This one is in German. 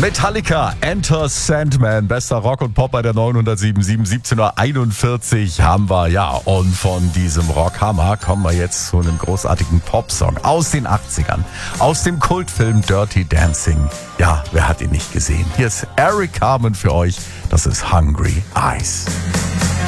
Metallica, Enter Sandman, bester Rock und Pop bei der 907.7, 17:41 haben wir, ja. Und von diesem Rockhammer kommen wir jetzt zu einem großartigen Popsong aus den 80ern, aus dem Kultfilm Dirty Dancing. Ja, wer hat ihn nicht gesehen? Hier ist Eric Carmen für euch, das ist Hungry Eyes.